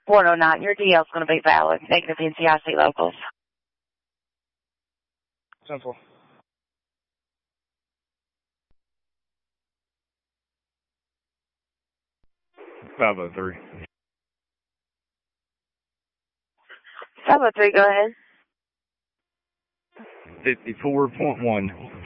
109. Your DL is going to be valid. Negative NCIC locals. Simple. Five oh three. 503, go ahead. 54.1.